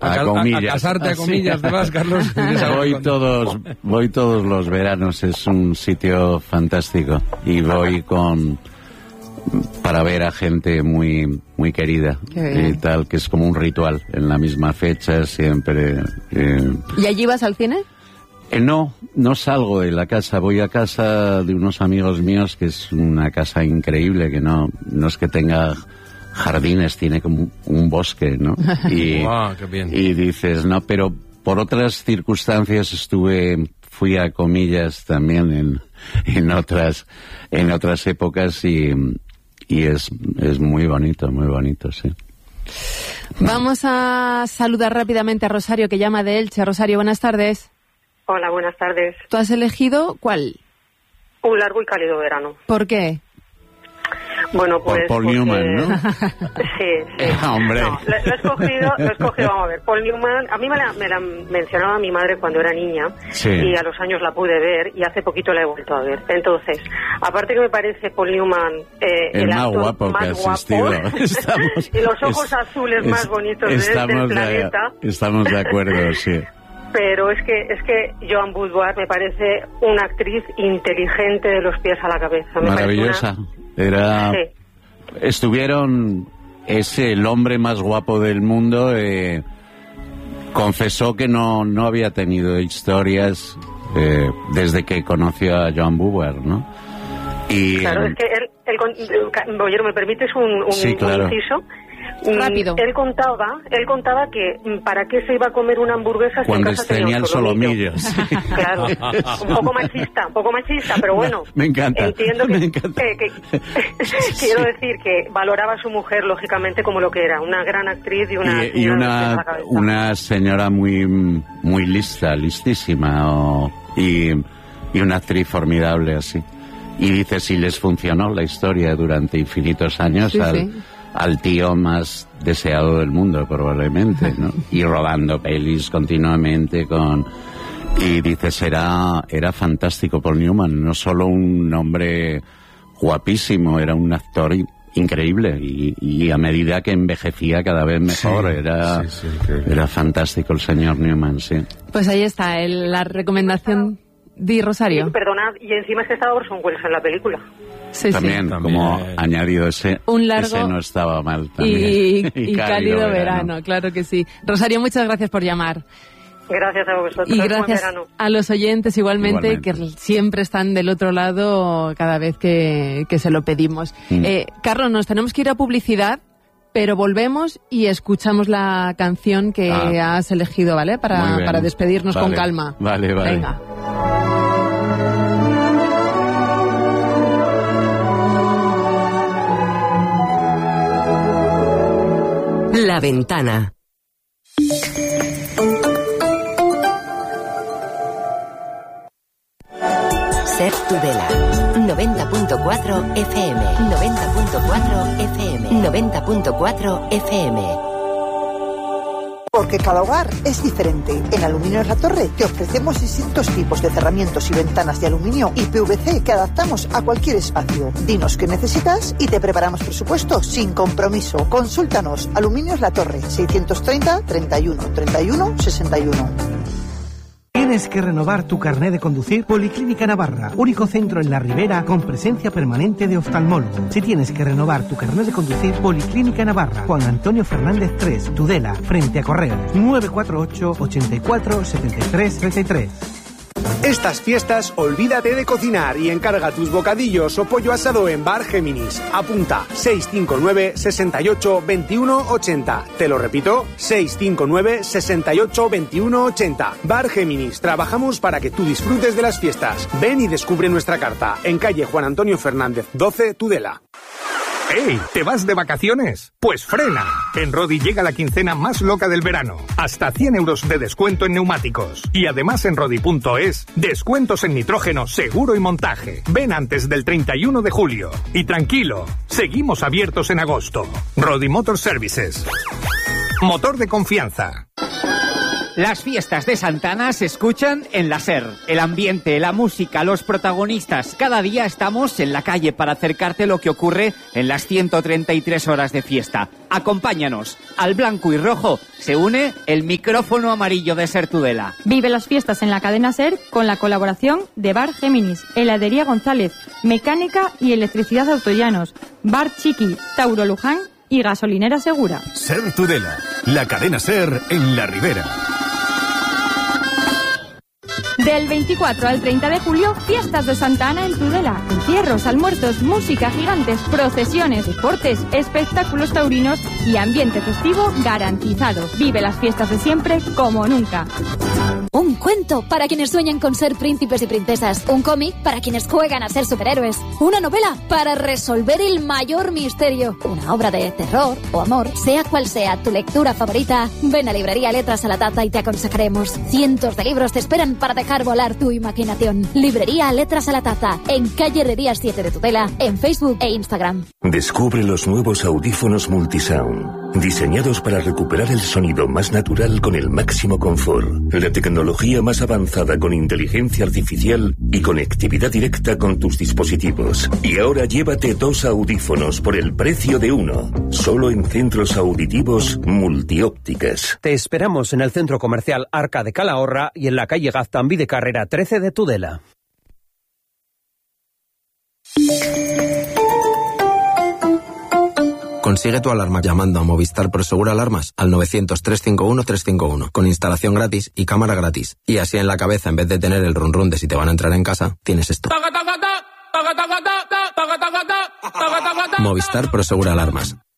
comillas. A casarte a comillas, ¿te vas, Carlos? Voy todos los veranos, es un sitio fantástico. Y voy para ver a gente muy muy querida y tal, que es como un ritual, en la misma fecha siempre. ¿Y allí vas al cine? No salgo de la casa, voy a casa de unos amigos míos, que es una casa increíble, que no es que tenga jardines, tiene como un bosque, ¿no? Y, qué bien. Y dices, no, pero por otras circunstancias fui a comillas también en otras épocas y es muy bonito, sí. Vamos a saludar rápidamente a Rosario, que llama de Elche. Rosario, buenas tardes. Hola, buenas tardes. ¿Tú has elegido cuál? Un largo y cálido verano. ¿Por qué? Bueno, pues... Por Paul Newman, ¿no? Sí. Hombre. No, lo he escogido, vamos a ver. Paul Newman, a mí me la mencionaba mi madre cuando era niña, sí. Y a los años la pude ver, y hace poquito la he vuelto a ver. Entonces, aparte que me parece Paul Newman el más guapo que ha existido. Y los ojos azules más bonitos del planeta. Estamos de acuerdo, sí. Pero es que Joan Boudoir me parece una actriz inteligente de los pies a la cabeza. Maravillosa. Estuvieron... Es el hombre más guapo del mundo. Confesó que no había tenido historias desde que conoció a Joan Boudoir, ¿no? Y, claro, es que él Bollero, ¿me permites un inciso? Rápido. Él contaba que para qué se iba a comer una hamburguesa cuando si en casa tenía el solomillo. Sí. Claro, un poco machista, pero bueno. Me encanta. Entiendo que quiero decir que valoraba a su mujer, lógicamente, como lo que era, una gran actriz y una señora muy muy listísima y una actriz formidable así. Y dice, si les funcionó la historia durante infinitos años al tío más deseado del mundo, probablemente, ¿no? Y rodando pelis continuamente y dices, era fantástico Paul Newman, no solo un hombre guapísimo, era un actor increíble y a medida que envejecía cada vez mejor. Era fantástico el señor Newman, sí. Pues ahí está la recomendación de Rosario. Sí, perdonad, y encima es que estaba Orson Welles en la película. Sí, también, como añadido un largo ese no estaba mal también. Y cálido verano, claro que sí. Rosario, muchas gracias por llamar. Gracias a vosotros. Y gracias a los oyentes igualmente, que siempre están del otro lado cada vez que se lo pedimos. Carlos, nos tenemos que ir a publicidad, pero volvemos y escuchamos la canción que has elegido, ¿vale? Para despedirnos con calma. Vale. Venga. La Ventana. Ser Tudela. 90.4 FM. 90.4 FM. 90.4 FM. Porque cada hogar es diferente. En Aluminios La Torre te ofrecemos distintos tipos de cerramientos y ventanas de aluminio y PVC que adaptamos a cualquier espacio. Dinos qué necesitas y te preparamos presupuesto sin compromiso. Consúltanos. Aluminios La Torre, 630 31 31 61. ¿Tienes que renovar tu carné de conducir? Policlínica Navarra, único centro en la Ribera con presencia permanente de oftalmólogo. Si tienes que renovar tu carné de conducir, Policlínica Navarra, Juan Antonio Fernández 3, Tudela, frente a Correos, 948 84 73 33. Estas fiestas, olvídate de cocinar y encarga tus bocadillos o pollo asado en Bar Géminis. Apunta 659 68 21 80. Te lo repito, 659 68 21 80. Bar Géminis. Trabajamos para que tú disfrutes de las fiestas. Ven y descubre nuestra carta en calle Juan Antonio Fernández 12, Tudela. ¡Ey! ¿Te vas de vacaciones? Pues frena. En Rodi llega la quincena más loca del verano. Hasta 100 euros de descuento en neumáticos. Y además en Rodi.es, descuentos en nitrógeno, seguro y montaje. Ven antes del 31 de julio. Y tranquilo, seguimos abiertos en agosto. Rodi Motor Services. Motor de confianza. Las fiestas de Santana se escuchan en la SER. El ambiente, la música, los protagonistas. Cada día estamos en la calle para acercarte lo que ocurre en las 133 horas de fiesta. Acompáñanos. Al blanco y rojo se une el micrófono amarillo de SER Tudela. Vive las fiestas en la cadena SER con la colaboración de Bar Géminis, Heladería González, Mecánica y Electricidad Autollanos, Bar Chiqui, Tauro Luján y Gasolinera Segura. SER Tudela, la cadena SER en la Ribera. Del 24 al 30 de julio, fiestas de Santa Ana en Tudela. Encierros, almuerzos, música, gigantes, procesiones, deportes, espectáculos taurinos y ambiente festivo garantizado. Vive las fiestas de siempre como nunca. Un cuento para quienes sueñan con ser príncipes y princesas. Un cómic para quienes juegan a ser superhéroes. Una novela para resolver el mayor misterio. Una obra de terror o amor. Sea cual sea tu lectura favorita, ven a Librería Letras a la Taza y te aconsejaremos. Cientos de libros te esperan para dejar volar tu imaginación. Librería Letras a la Taza, en calle Herrerías 7 de Tudela, en Facebook e Instagram. Descubre los nuevos audífonos Multisound, diseñados para recuperar el sonido más natural con el máximo confort. La tecnología más avanzada con inteligencia artificial y conectividad directa con tus dispositivos. Y ahora llévate 2 audífonos por el precio de 1, solo en centros auditivos Multiópticas. Te esperamos en el centro comercial Arca de Calahorra y en la calle Gaztambí de Carrera 13 de Tudela. Consigue tu alarma llamando a Movistar Prosegur Alarmas al 900-351-351 con instalación gratis y cámara gratis. Y así en la cabeza, en vez de tener el run run de si te van a entrar en casa, tienes esto. Movistar Prosegur Alarmas.